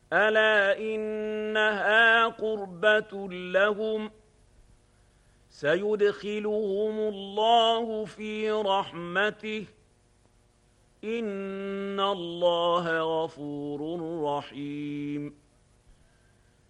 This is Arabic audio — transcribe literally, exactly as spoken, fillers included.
ألا إنها قربة لهم سيدخلهم الله في رحمته إن الله غفور رحيم